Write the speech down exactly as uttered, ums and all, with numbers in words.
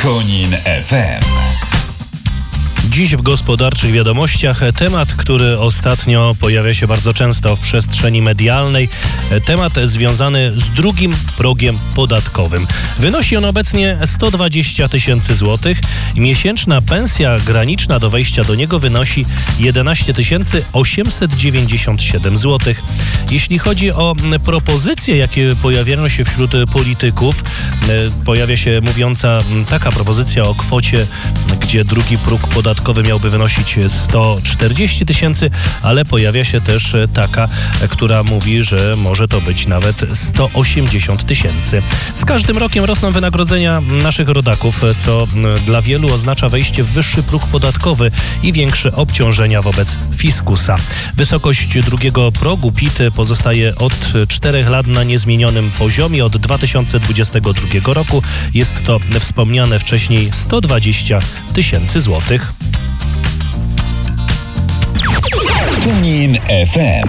Konin F M. Dziś w gospodarczych wiadomościach temat, który ostatnio pojawia się bardzo często w przestrzeni medialnej. Temat związany z drugim progiem podatkowym. Wynosi on obecnie sto dwadzieścia tysięcy złotych. Miesięczna pensja graniczna do wejścia do niego wynosi jedenaście tysięcy osiemset dziewięćdziesiąt siedem złotych. Jeśli chodzi o propozycje, jakie pojawiają się wśród polityków, pojawia się mówiąca taka propozycja o kwocie, gdzie drugi próg podatkowy miałby wynosić sto czterdzieści tysięcy, ale pojawia się też taka, która mówi, że może to być nawet sto osiemdziesiąt tysięcy. Z każdym rokiem rosną wynagrodzenia naszych rodaków, co dla wielu oznacza wejście w wyższy próg podatkowy i większe obciążenia wobec fiskusa. Wysokość drugiego progu P I T pozostaje od czterech lat na niezmienionym poziomie. Od dwa tysiące dwudziestego drugiego roku jest to wspomniane wcześniej sto dwadzieścia tysięcy złotych. Konin F M.